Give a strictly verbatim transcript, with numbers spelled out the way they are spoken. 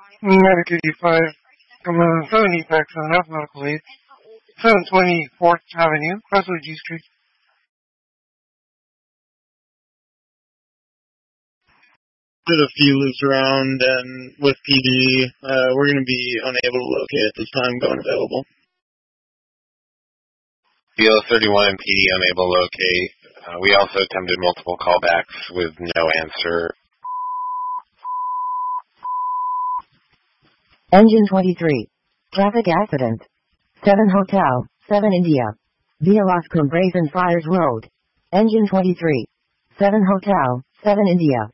Medic eighty-five, come on, seven Apex on F Medical Aid, seven twenty fourth Avenue, Crossroad G Street. Did a few loops around, and with P D, uh, we're going to be unable to locate at this time, going available. B L thirty-one and P D unable to locate. Uh, we also attempted multiple callbacks with no answer. Engine twenty-three. Traffic accident. seven Hotel, seven India. Via Las Cumbres and Friars Road. Engine twenty-three. seven Hotel, seven India.